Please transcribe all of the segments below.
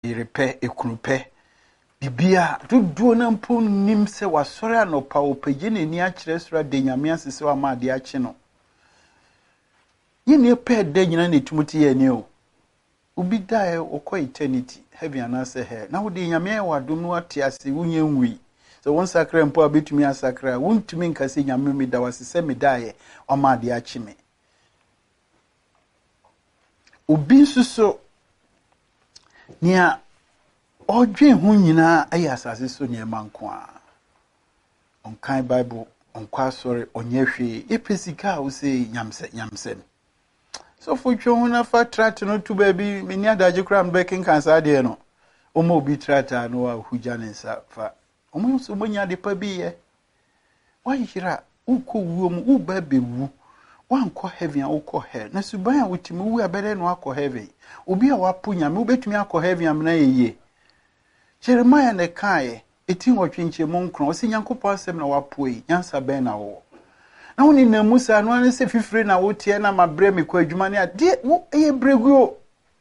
repair ekunupe bibia dudu na mpo nim se wasore anopa opagye ne ni akire sura de nyame asese wa ma de akye no yene pe de nyina ne tumuti ye ne o ubi dae okọ eternity heaven anase he na wo de nyame wa dum no ate ase wunye nwi so won sakra mpo abetumi asakra wontumi nkase nyame me da wasese me dae o ma de akye me obi nsuso nia odwen hu nyina ayi asase so ne manko a onkan bible onkwa sori onye hwe epesika wo se nyamse so for twa na fa trat no to baby meni adaje kra mbekin kansa de no omo obi trata no wa huja ne nsa fa omo so monya de pa bi ye wa hira uko wuo mu uba bewu wankọ heaven ukọ hell na suban a wotimi wu abere no akọ heaven obi a waponya me ubetumi akọ heaven amna yeye Jeremiah ne kae eti nwotwenche mu nkron o se Nyankopɔn asem na wapoi nyansa ben na wo na woni na musa no an se fifire na wotie na mabre me kwa adwuma ne ade wo eye bregu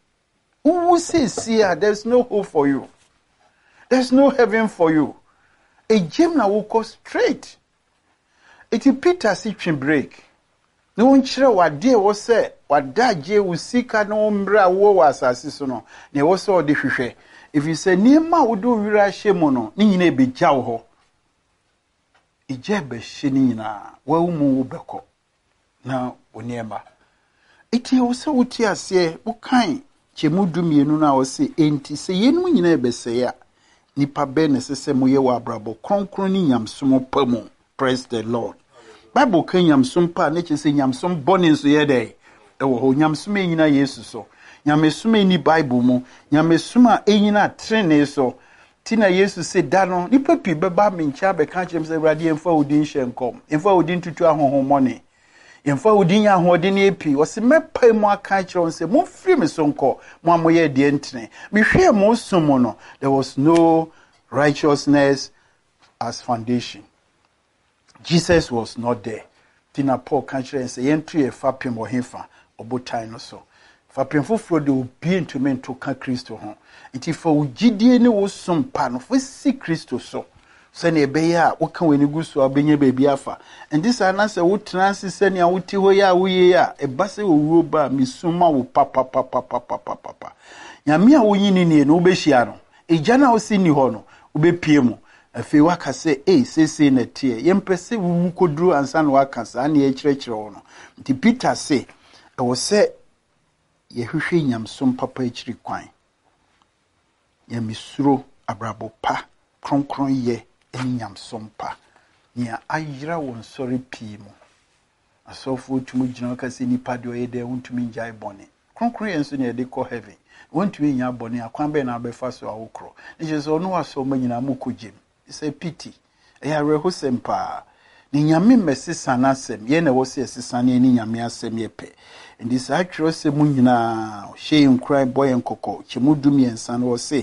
wo se there's no hope for you, there's no heaven for you. A gem na wo go straight. Eti Peter si twin break na won kire wade wo se wadaje wo sika no mbra wo wasase so no na wo se ode hwehwe. If you say niema wodo wira hye no ni nyina ebegya wo ho ije be hye ni nyina wa mu wo beko na oniema eti wo se wuti ase wo kan chemudu mienu na wo se enti se yenu nyina ebese ya nipa be ne sese moye wa abrabo kronkron ni nyamsom pamu. Praise the Lord. Bible kan nyamsom pa na chese nyamsom bone nso ye dey ewo ho nyamsom nyina Yesu so nyamesuma ni Bible mu nyamesuma enyina trene so tina Yesu se da no nipa pi beba mencha be kan chem se awrade emfa odin hyenkom emfa odin tutu ahohomone emfa odin ahodin epi o se mepa mu aka kire se mo firi me so nko mo amoye de ntene me hwe mo somo no there was no righteousness as foundation. Jesus was not there. Tina Paul kan kire se yentu e fapem ohefa obotan no so fapemfo fro de obi ntumi nto ka Kristo ho nti fa ugidie ne wo sompa no fo si Kristo so se ne ebe ya wo kan wani guso abenye bebi afa and this anase wo transi se ne awoti ho ya wo ye ya ebase wo wuo ba misuma wo papa nyame a wo yini ne no obehia no eja na wo si ni ho no obepie mu afi waka se sese na tie yempese wu koduru ansa na waka sa na ye kirekire wo no nti Peter se e wo se yehwehwe nyamsom papa ekiri kwan ya misuro abrabo pa kronkron ye eni nyamsom pa nia ayira won sori piimo asofo tumu gina ka se nipa de oyede wontumi njai bone kronkron ye nso ne de ko heaven wontumi nya bone akwan be na abefa so awokro ne jeso no aso manyina mukogem say pity ya reho sempa ni nyame mesesa na asem ye na wo se sesa ne ni nyame asem ye pe ndi sa atwero se mu nyina hye nkrai boy nkoko chemudum yensa no wo se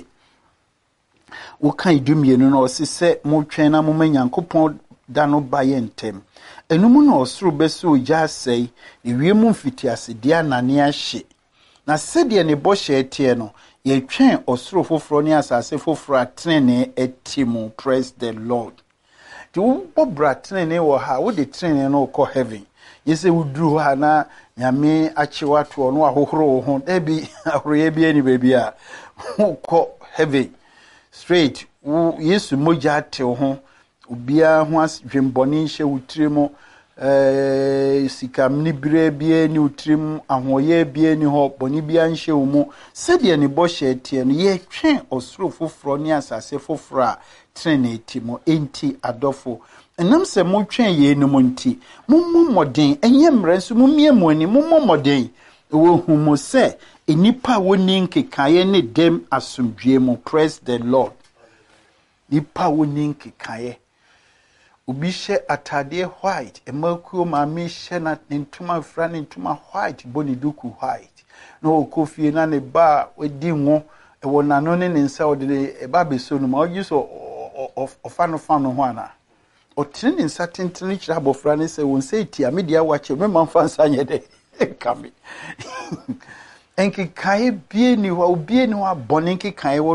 wo kan dumie no no se mo twen na mo manyankopon da no ba ye ntem enum no osoro beso ogya asai ne wiemu mfitiase dia nane ahye na sede ne bo hye tie no ye twen osoro foforo ne asase foforo atrene etimu. Praise the Lord. Ti wo bobra trene wo ha wo de trene no ko heaven yese wuduru ha na nyame achewa to no ahohoro wo ho ebi ahoroye bi ani baby a ko heaven straight wo Yesu moja te wo ho obia ho asdwemboni hye wutirimo sikamni bire bie ni utrim ahoye bie ni ho boni bia nhye wo mu sede ne bo hye tie no ye twen osoro foforo ne asase foforo a trinity mo enti adofo enam se mo twen ye no monti mo moden enye mre nso mo mie mo ani mo moden wo hu mo se enipa woni nkekaye ne dem asomdwe mo. Praise the Lord. Nipa woni nkekaye obi hye atade white emakuo ma me hye na ntuma fra ne ntuma white boni duku white no okofie na ne ba odi ngo ewo nano ne nsa odi e ba beso no ma ogi so ofano ho ana otini nsa tentene kira abofra ne se won se tia media wache me manfa nsa nye de kame enki kai bie ni ho abone enki kai